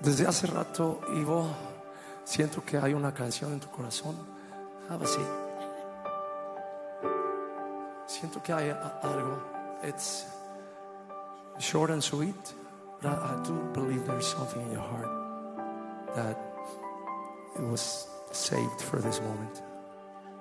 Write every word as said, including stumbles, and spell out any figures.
Desde hace rato, Ivo, siento que hay una canción en tu corazón. Have a seat. Siento que hay a- algo. It's short and sweet, but I, I do believe there's something in your heart that it was saved for this moment.